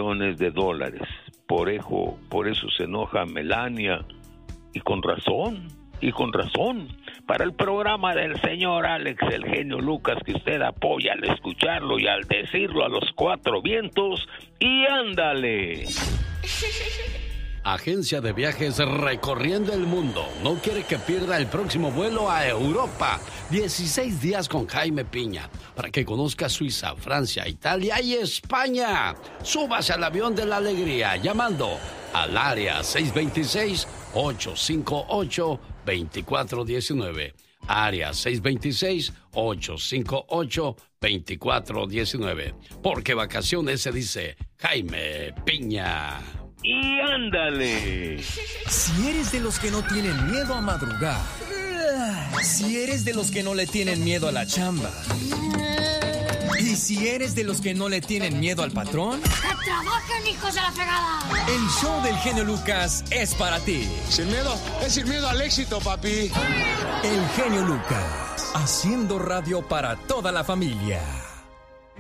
millones de dólares. Por eso se enoja Melania, y con razón. Para el programa del señor Alex, el genio Lucas, que usted apoya al escucharlo y al decirlo a los cuatro vientos, y ándale. Agencia de viajes recorriendo el mundo. No quiere que pierda el próximo vuelo a Europa. 16 días con Jaime Piña para que conozca Suiza, Francia, Italia y España. Súbase al avión de la alegría llamando al área 626-858-2419. Área 626-858-2419. Porque vacaciones se dice Jaime Piña. Y ándale. Si eres de los que no tienen miedo a madrugar, si eres de los que no le tienen miedo a la chamba, y si eres de los que no le tienen miedo al patrón, ¡que trabajen, hijos de la fregada! El show del genio Lucas es para ti. Sin miedo, es sin miedo al éxito, papi. El genio Lucas, haciendo radio para toda la familia.